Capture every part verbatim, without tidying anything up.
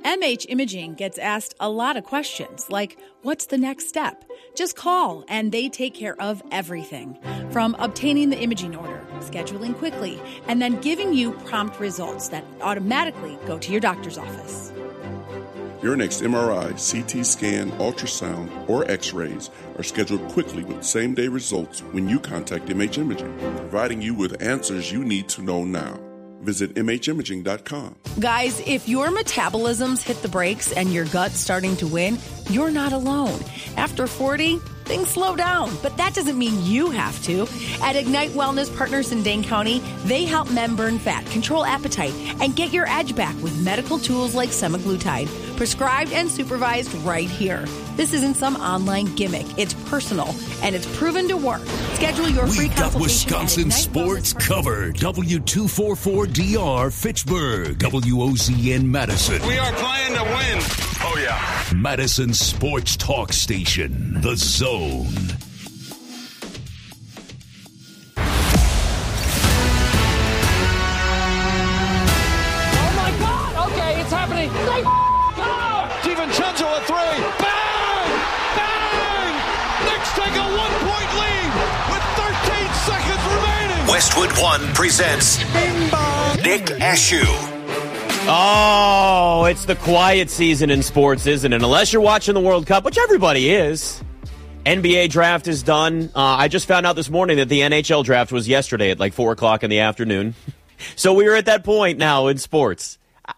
M H Imaging gets asked a lot of questions, like, what's the next step? Just call, and they take care of everything. From obtaining the imaging order, scheduling quickly, and then giving you prompt results that automatically go to your doctor's office. Your next M R I, C T scan, ultrasound, or x-rays are scheduled quickly with same-day results when you contact M H Imaging, providing you with answers you need to know now. Visit M H imaging dot com. Guys, if your metabolism's hit the brakes and your gut's starting to win, you're not alone. After forty, things slow down, but that doesn't mean you have to. At Ignite Wellness Partners in Dane County, they help men burn fat, control appetite, and get your edge back with medical tools like semaglutide, prescribed and supervised right here. This isn't some online gimmick. It's personal, and it's proven to work. Schedule your free We got consultation Wisconsin at sports covered. W two forty-four D R Fitchburg, W O Z N Madison. We are playing to win. Oh, yeah. Madison Sports Talk Station, The Zone. Oh, my God. Okay, it's happening. They oh! DiVincenzo a three. Bang! Bang! Knicks take a one-point lead with thirteen seconds remaining. Westwood One presents Nick Ashew. Oh, it's the quiet season in sports, isn't it? Unless you're watching the World Cup, which everybody is. N B A draft is done. Uh, I just found out this morning that the N H L draft was yesterday at like four o'clock in the afternoon. So we are at that point now in sports.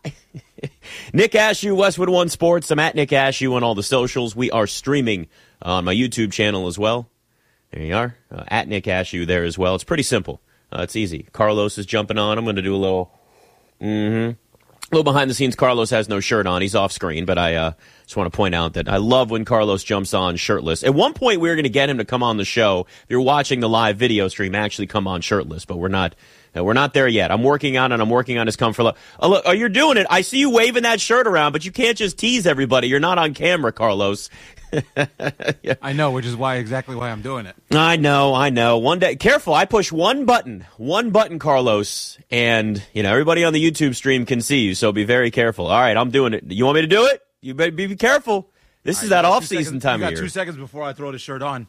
Nick Ashew, Westwood One Sports. I'm at Nick Ashew on all the socials. We are streaming on my YouTube channel as well. There you are, uh, at Nick Ashew there as well. It's pretty simple. Uh, it's easy. Carlos is jumping on. I'm going to do a little... Mm-hmm. A little behind the scenes, Carlos has no shirt on. He's off screen, but I uh, just want to point out that I love when Carlos jumps on shirtless. At one point, we were going to get him to come on the show. If you're watching the live video stream, actually come on shirtless, but we're not uh, we're not there yet. I'm working on it. I'm working on his comfort level. Oh, look, oh, you're doing it. I see you waving that shirt around, but you can't just tease everybody. You're not on camera, Carlos. Yeah. I know, which is why exactly why I'm doing it. I know, I know. One day, careful. I push one button, one button, Carlos, and you know everybody on the YouTube stream can see you. So be very careful. All right, I'm doing it. You want me to do it? You better be, be careful. This is that off-season time you of got year. Two seconds before I throw the shirt on.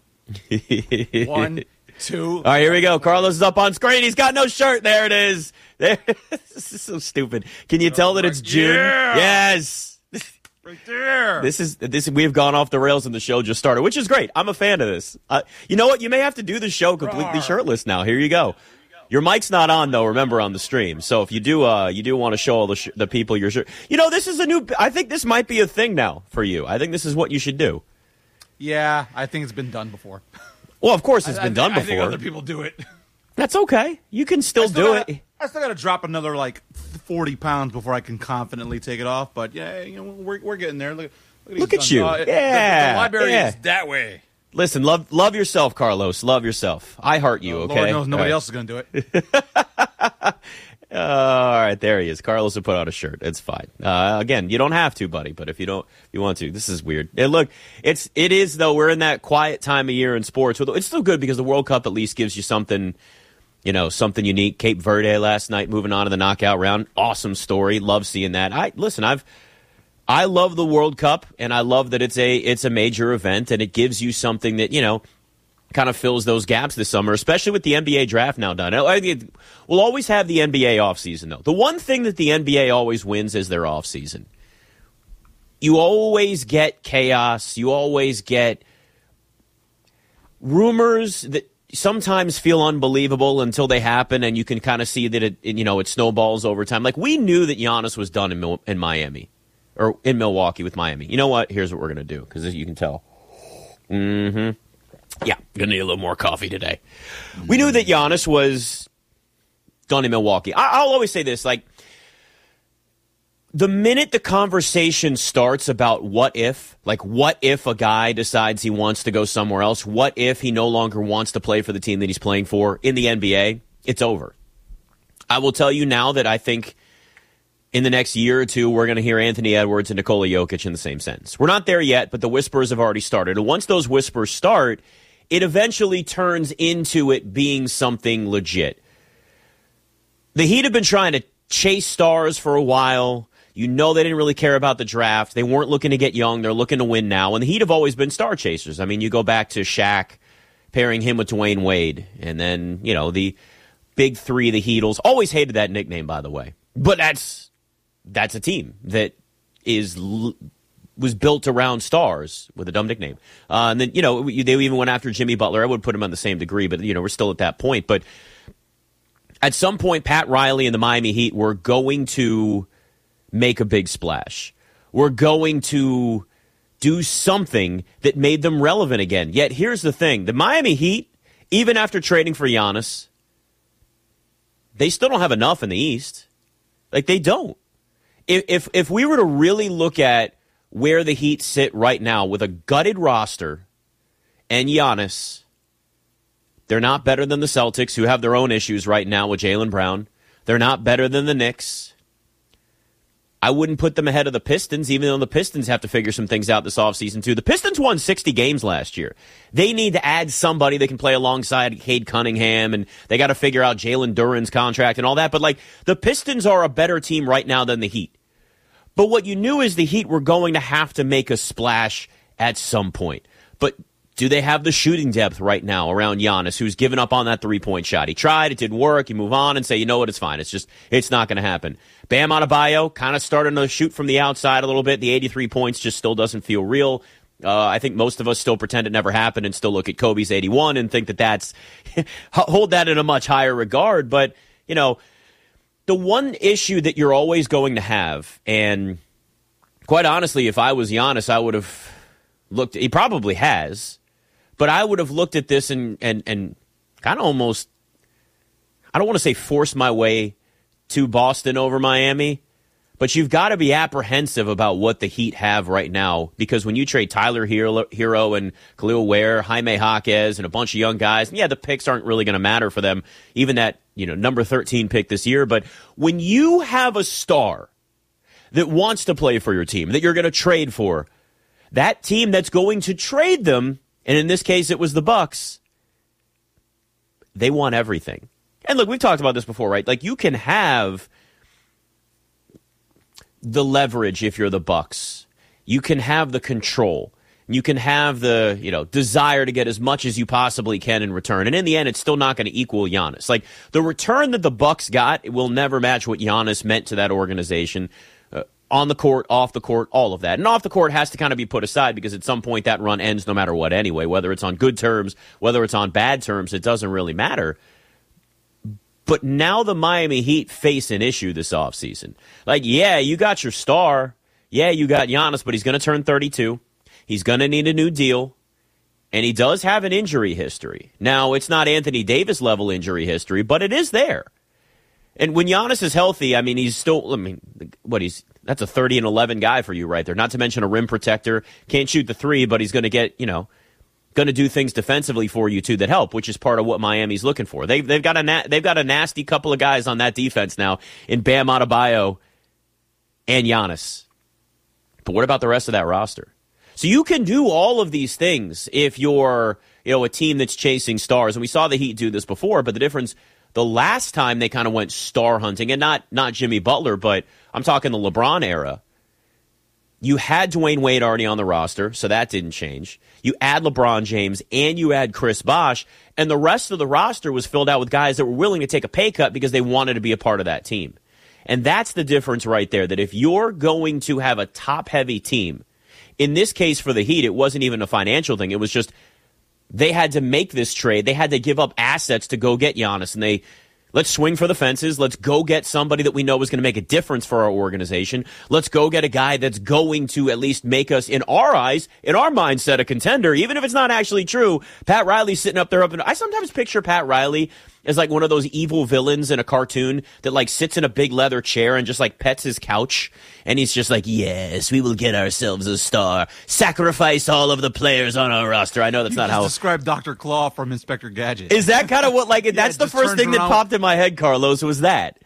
One, two. All right, here we go. Carlos is up on screen. He's got no shirt. There it is. There. This is so stupid. Can you tell that it's June? Yeah. Yes. Right there. This is this. We've gone off the rails and the show just started, which is great. I'm a fan of this. Uh, you know what? You may have to do the show completely shirtless now. Here you go. Your mic's not on though. Remember, on the stream. So if you do, uh, you do want to show all the sh- the people your shirt. You know, this is a new. I think this might be a thing now for you. I think this is what you should do. Yeah, I think it's been done before. Well, of course it's I, been I, done I before. think other people do it. That's okay. You can still, still do gotta, it. I still got to drop another like forty pounds before I can confidently take it off. But yeah, you know, we're we're getting there. Look, look, Look at you. Uh, yeah. The, the library yeah. is that way. Listen, love love yourself, Carlos. Love yourself. I heart you, uh, okay? Lord knows nobody right. else is going to do it. uh, all right, there he is. Carlos will put on a shirt. It's fine. Uh, again, you don't have to, buddy, but if you don't, if you want to. This is weird. And look, it's it is though. We're in that quiet time of year in sports. It's still good because the World Cup at least gives you something, you know, something unique. Cape Verde last night, moving on to the knockout round. Awesome story. Love seeing that. I listen. I've I love the World Cup, and I love that it's a it's a major event, and it gives you something that, you know, kind of fills those gaps this summer, especially with the N B A draft now done. We'll always have the N B A offseason, though. The one thing that the N B A always wins is their offseason. You always get chaos. You always get rumors that sometimes feel unbelievable until they happen, and you can kind of see that it, you know, it snowballs over time. Like, we knew that Giannis was done in, Mil- in Miami. Or in Milwaukee with Miami. You know what? Here's what we're going to do, because as you can tell. Mm-hmm. Yeah, going to need a little more coffee today. Mm-hmm. We knew that Giannis was done in Milwaukee. I- I'll always say this, like, the minute the conversation starts about what if, like what if a guy decides he wants to go somewhere else, what if he no longer wants to play for the team that he's playing for in the N B A, it's over. I will tell you now that I think in the next year or two, we're going to hear Anthony Edwards and Nikola Jokic in the same sentence. We're not there yet, but the whispers have already started. And once those whispers start, it eventually turns into it being something legit. The Heat have been trying to chase stars for a while. You know they didn't really care about the draft. They weren't looking to get young. They're looking to win now. And the Heat have always been star chasers. I mean, you go back to Shaq, pairing him with Dwayne Wade. And then, you know, the big three, the Heatles. Always hated that nickname, by the way. But that's that's a team that is was built around stars with a dumb nickname. Uh, and then, you know, they even went after Jimmy Butler. I would put him on the same degree, but, you know, we're still at that point. But at some point, Pat Riley and the Miami Heat were going to make a big splash. We're going to do something that made them relevant again. Yet here's the thing. The Miami Heat, even after trading for Giannis, they still don't have enough in the East. Like, they don't. If, if, if we were to really look at where the Heat sit right now with a gutted roster and Giannis, they're not better than the Celtics, who have their own issues right now with Jaylen Brown. They're not better than the Knicks. I wouldn't put them ahead of the Pistons, even though the Pistons have to figure some things out this offseason, too. The Pistons won sixty games last year. They need to add somebody that can play alongside Cade Cunningham, and they got to figure out Jalen Duren's contract and all that. But, like, the Pistons are a better team right now than the Heat. But what you knew is the Heat were going to have to make a splash at some point. But do they have the shooting depth right now around Giannis, who's given up on that three-point shot? He tried, it didn't work. You move on and say, you know what, it's fine. It's just, it's not going to happen. Bam Adebayo kind of starting to shoot from the outside a little bit. The eighty-three points just still doesn't feel real. Uh, I think most of us still pretend it never happened and still look at Kobe's eighty-one and think that that's, hold that in a much higher regard. But, you know, the one issue that you're always going to have, and quite honestly, if I was Giannis, I would have looked, he probably has, but I would have looked at this and, and, and kind of almost, I don't want to say force my way to Boston over Miami, but you've got to be apprehensive about what the Heat have right now, because when you trade Tyler Hero and Khalil Ware, Jaime Jaquez, and a bunch of young guys, and yeah, the picks aren't really going to matter for them, even that, you know, number thirteen pick this year, but when you have a star that wants to play for your team, that you're going to trade for, that team that's going to trade them, and in this case it was the Bucks, they want everything. And look, we've talked about this before, right? Like, you can have the leverage if you're the Bucks. You can have the control. You can have the, you know, desire to get as much as you possibly can in return. And in the end, it's still not going to equal Giannis. Like, the return that the Bucks got, it will never match what Giannis meant to that organization. Uh, on the court, off the court, all of that. And off the court has to kind of be put aside, because at some point that run ends no matter what anyway. Whether it's on good terms, whether it's on bad terms, it doesn't really matter. But now the Miami Heat face an issue this offseason. Like, yeah, you got your star. Yeah, you got Giannis, but he's going to turn thirty-two. He's going to need a new deal. And he does have an injury history. Now, it's not Anthony Davis level injury history, but it is there. And when Giannis is healthy, I mean, he's still, I mean, what he's, that's a thirty and eleven guy for you right there. Not to mention a rim protector. Can't shoot the three, but he's going to get, you know, going to do things defensively for you too that help, which is part of what Miami's looking for. They've they've got a na- they've got a nasty couple of guys on that defense now in Bam Adebayo and Giannis. But what about the rest of that roster? So you can do all of these things if you're, you know, a team that's chasing stars, and we saw the Heat do this before. But the difference, the last time they kind of went star hunting, and not not Jimmy Butler, but I'm talking the LeBron era. You had Dwayne Wade already on the roster, so that didn't change. You add LeBron James, and you add Chris Bosh, and the rest of the roster was filled out with guys that were willing to take a pay cut because they wanted to be a part of that team. And that's the difference right there, that if you're going to have a top-heavy team, in this case for the Heat, it wasn't even a financial thing. It was just they had to make this trade. They had to give up assets to go get Giannis, and they let's swing for the fences. Let's go get somebody that we know is going to make a difference for our organization. Let's go get a guy that's going to at least make us, in our eyes, in our mindset, a contender, even if it's not actually true. Pat Riley's sitting up there. Up in, I sometimes picture Pat Riley as like one of those evil villains in a cartoon that like sits in a big leather chair and just like pets his couch. And he's just like, yes, we will get ourselves a star. Sacrifice all of the players on our roster. I know that's you not just how. Describe Doctor Claw from Inspector Gadget. Is that kind of what, like, yeah, that's the first thing that around. popped in my head, Carlos, was that.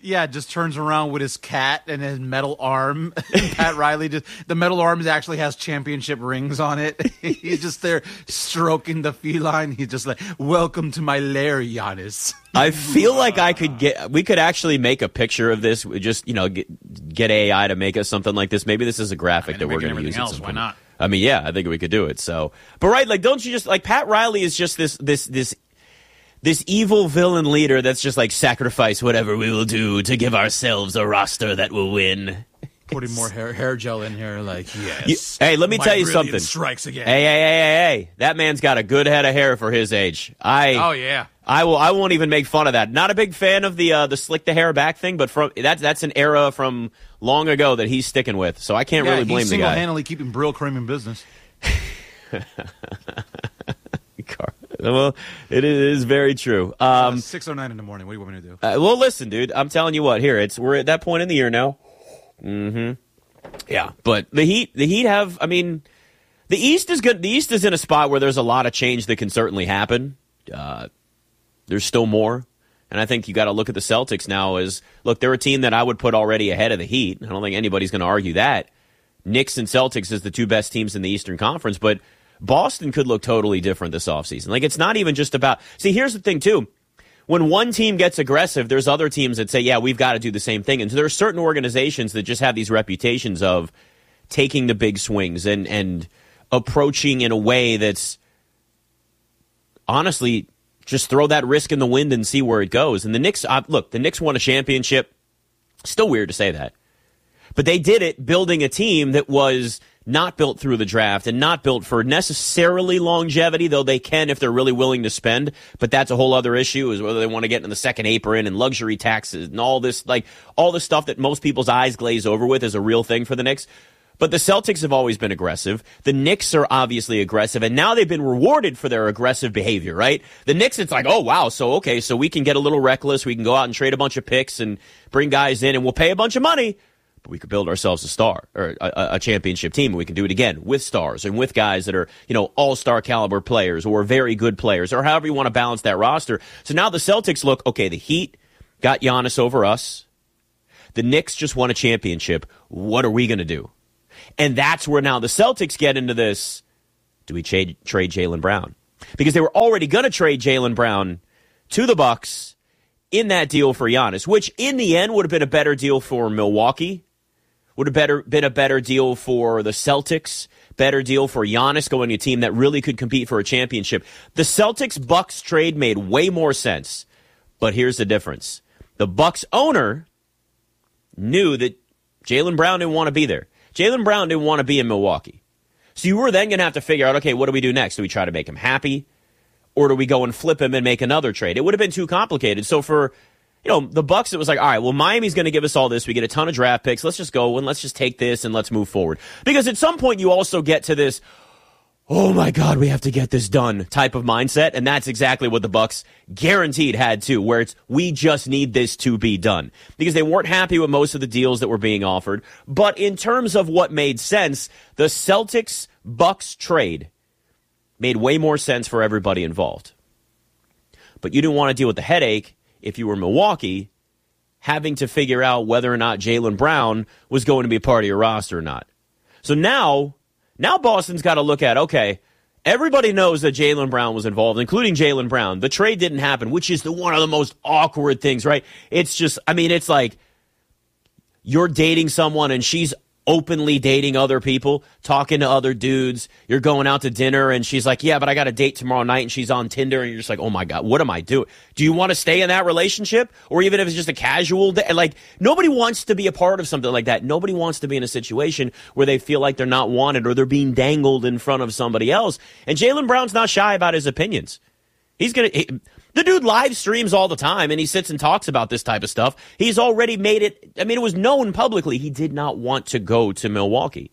Yeah, just turns around with his cat and his metal arm. Pat Riley, just the metal arm actually has championship rings on it. He's just there stroking the feline. He's just like, welcome to my lair, Giannis. I feel like I could get, we could actually make a picture of this. Just, you know, get, get A I to make us something like this. Maybe this is a graphic I mean, that we're going to use. Else, at some why point. not? I mean, yeah, I think we could do it. So, but right, like, don't you just, like, Pat Riley is just this, this, this, this evil villain leader that's just like, sacrifice whatever we will do to give ourselves a roster that will win. Putting more hair hair gel in here, like, yes. You, hey, let me My tell you brilliance something. Strikes again. Hey, hey, hey, hey, hey! That man's got a good head of hair for his age. I oh yeah. I will. I won't even make fun of that. Not a big fan of the uh, the slick the hair back thing, but from that's that's an era from long ago that he's sticking with. So I can't yeah, really blame he's the guy. single-handedly keeping Brill Cream in business. Well, it is very true. Um, uh, six oh nine in the morning. What do you want me to do? Uh, well, listen, dude. I'm telling you what. Here, it's we're at that point in the year now. Mm-hmm. Yeah, but the Heat, the Heat have. I mean, the East is good. The East is in a spot where there's a lot of change that can certainly happen. Uh, there's still more, and I think you got to look at the Celtics now as look. They're a team that I would put already ahead of the Heat. I don't think anybody's going to argue that. Knicks and Celtics is the two best teams in the Eastern Conference, but Boston could look totally different this offseason. Like, it's not even just about... See, here's the thing, too. When one team gets aggressive, there's other teams that say, yeah, we've got to do the same thing. And so there are certain organizations that just have these reputations of taking the big swings and, and approaching in a way that's, honestly, just throw that risk in the wind and see where it goes. And the Knicks... Uh, look, the Knicks won a championship. Still weird to say that. But they did it building a team that was not built through the draft and not built for necessarily longevity, though they can if they're really willing to spend. But that's a whole other issue, is whether they want to get in the second apron and luxury taxes and all this, like all the stuff that most people's eyes glaze over with is a real thing for the Knicks. But the Celtics have always been aggressive. The Knicks are obviously aggressive, and now they've been rewarded for their aggressive behavior, right? The Knicks, it's like, oh, wow, so, okay, so we can get a little reckless. We can go out and trade a bunch of picks and bring guys in, and we'll pay a bunch of money. But we could build ourselves a star or a, a championship team, and we can do it again with stars and with guys that are, you know, all-star caliber players or very good players or however you want to balance that roster. So now the Celtics look, okay, the Heat got Giannis over us. The Knicks just won a championship. What are we going to do? And that's where now the Celtics get into this. Do we trade, trade Jaylen Brown? Because they were already going to trade Jaylen Brown to the Bucks in that deal for Giannis, which in the end would have been a better deal for Milwaukee. Would have better been a better deal for the Celtics, better deal for Giannis going to a team that really could compete for a championship. The Celtics-Bucks trade made way more sense, but here's the difference. The Bucks owner knew that Jaylen Brown didn't want to be there. Jaylen Brown didn't want to be in Milwaukee. So you were then going to have to figure out, okay, what do we do next? Do we try to make him happy, or do we go and flip him and make another trade? It would have been too complicated. So for... You know, the Bucks, it was like, all right, well, Miami's going to give us all this. We get a ton of draft picks. Let's just go and let's just take this and let's move forward. Because at some point you also get to this, oh my God, we have to get this done type of mindset. And that's exactly what the Bucks guaranteed had too, where it's, we just need this to be done. Because they weren't happy with most of the deals that were being offered. But in terms of what made sense, the Celtics-Bucks trade made way more sense for everybody involved. But you didn't want to deal with the headache if you were Milwaukee, having to figure out whether or not Jaylen Brown was going to be a part of your roster or not. So now, now Boston's got to look at, okay, everybody knows that Jaylen Brown was involved, including Jaylen Brown. The trade didn't happen, which is the one of the most awkward things, right? It's just, I mean, it's like you're dating someone and she's openly dating other people, talking to other dudes. You're going out to dinner and she's like, yeah, but I got a date tomorrow night, and she's on Tinder, and you're just like, oh my God, what am I doing? Do you want to stay in that relationship? Or even if it's just a casual day, like nobody wants to be a part of something like that. Nobody wants to be in a situation where they feel like they're not wanted or they're being dangled in front of somebody else. And Jaylen Brown's not shy about his opinions. He's going to, the dude live streams all the time and he sits and talks about this type of stuff. He's already made it, I mean, it was known publicly he did not want to go to Milwaukee.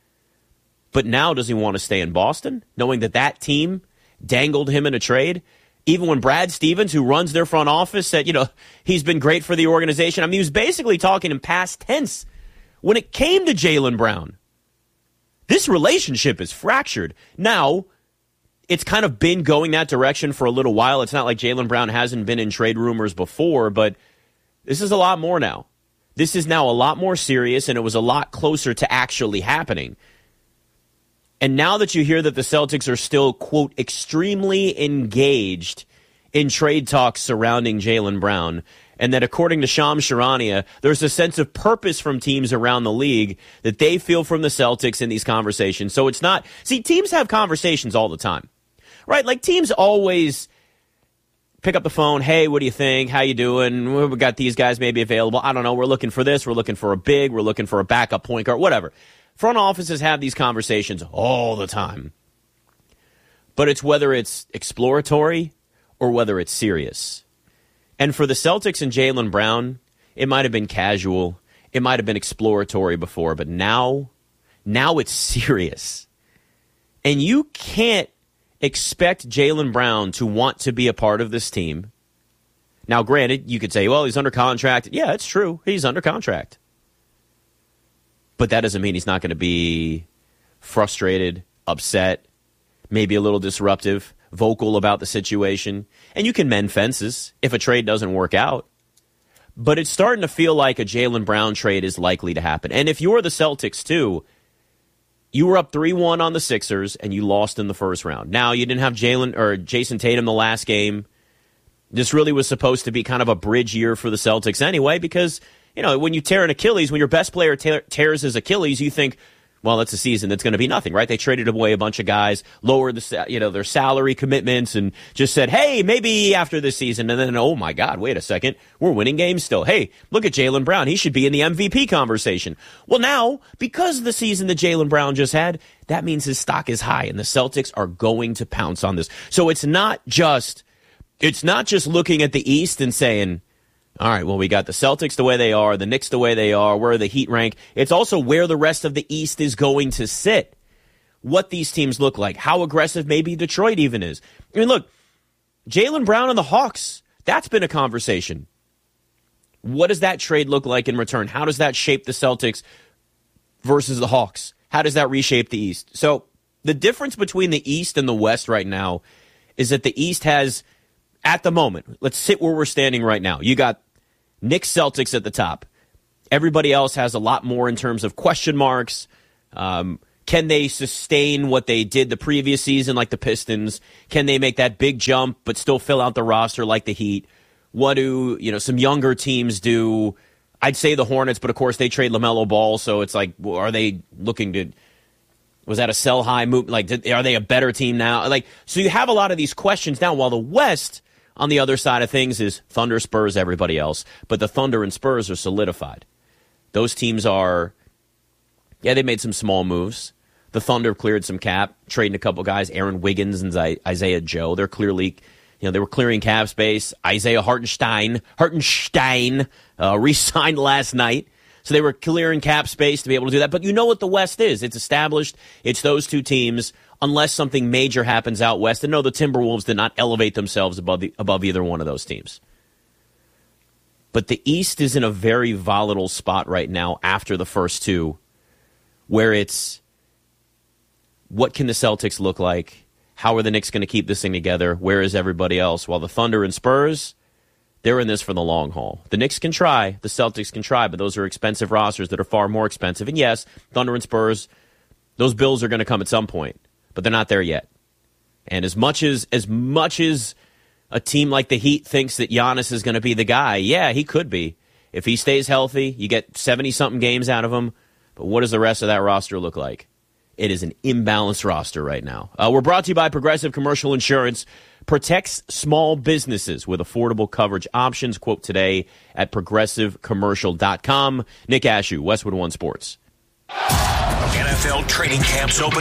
But now does he want to stay in Boston, knowing that that team dangled him in a trade? Even when Brad Stevens, who runs their front office, said, you know, he's been great for the organization. I mean, he was basically talking in past tense when it came to Jaylen Brown. This relationship is fractured. Now, it's kind of been going that direction for a little while. It's not like Jaylen Brown hasn't been in trade rumors before, but This is a lot more now. This is now a lot more serious, and it was a lot closer to actually happening. And now that you hear that the Celtics are still, quote, extremely engaged in trade talks surrounding Jaylen Brown, and that according to Shams Charania, there's a sense of purpose from teams around the league that they feel from the Celtics in these conversations. So it's not, see, teams have conversations all the time, right? Like teams always pick up the phone. Hey, what do you think? How you doing? We got these guys maybe available. I don't know. We're looking for this. We're looking for a big. We're looking for a backup point guard, whatever. Front offices have these conversations all the time. But it's whether it's exploratory or whether it's serious. And for the Celtics and Jaylen Brown, it might have been casual. It might have been exploratory before. But now, now it's serious. And you can't expect Jaylen Brown to want to be a part of this team. Now, granted, you could say, well, he's under contract. Yeah, it's true. He's under contract. But that doesn't mean he's not going to be frustrated, upset, maybe a little disruptive, vocal about the situation. And you can mend fences if a trade doesn't work out. But it's starting to feel like a Jaylen Brown trade is likely to happen. And if you're the Celtics, too, you were up three one on the Sixers, and you lost in the first round. Now, you didn't have Jalen or Jason Tatum the last game. This really was supposed to be kind of a bridge year for the Celtics anyway, because, you know, when you tear an Achilles, when your best player te- tears his Achilles, you think, well, that's a season that's going to be nothing, right? They traded away a bunch of guys, lowered the, you know, their salary commitments, and just said, hey, maybe after this season. And then, oh my God, wait a second, we're winning games still. Hey, look at Jaylen Brown. He should be in the M V P conversation. Well, now, because of the season that Jaylen Brown just had, that means his stock is high, and the Celtics are going to pounce on this. So it's not just, it's not just looking at the East and saying, all right, well, we got the Celtics the way they are, the Knicks the way they are, where the Heat rank. It's also where the rest of the East is going to sit, what these teams look like, how aggressive maybe Detroit even is. I mean, look, Jaylen Brown and the Hawks, that's been a conversation. What does that trade look like in return? How does that shape the Celtics versus the Hawks? How does that reshape the East? So the difference between the East and the West right now is that the East has, at the moment, let's sit where we're standing right now. You got Knicks Celtics at the top. Everybody else has a lot more in terms of question marks. Um, can they sustain what they did the previous season like the Pistons? Can they make that big jump but still fill out the roster like the Heat? What do, you know, some younger teams do? I'd say the Hornets, but of course they trade LaMelo Ball, so it's like, are they looking to, was that a sell high move? Like, did, are they a better team now? Like, so you have a lot of these questions now, while the West, on the other side of things, is Thunder, Spurs, everybody else. But the Thunder and Spurs are solidified. Those teams are, yeah, they made some small moves. The Thunder cleared some cap, trading a couple guys, Aaron Wiggins and Isaiah Joe. They're clearly, you know, they were clearing cap space. Isaiah Hartenstein, Hartenstein uh, re-signed last night. So they were clearing cap space to be able to do that. But you know what the West is. It's established. It's those two teams, unless something major happens out west. And no, the Timberwolves did not elevate themselves above the, above either one of those teams. But the East is in a very volatile spot right now after the first two, where it's, what can the Celtics look like? How are the Knicks going to keep this thing together? Where is everybody else? While the Thunder and Spurs, they're in this for the long haul. The Knicks can try, the Celtics can try, but those are expensive rosters that are far more expensive. And yes, Thunder and Spurs, those bills are going to come at some point, but they're not there yet. And as much as as much as a team like the Heat thinks that Giannis is going to be the guy, yeah, he could be. If he stays healthy, you get seventy-something games out of him. But what does the rest of that roster look like? It is an imbalanced roster right now. Uh, we're brought to you by Progressive Commercial Insurance. Protects small businesses with affordable coverage options. Quote today at progressive commercial dot com. Nick Ashew, Westwood One Sports. N F L training camps open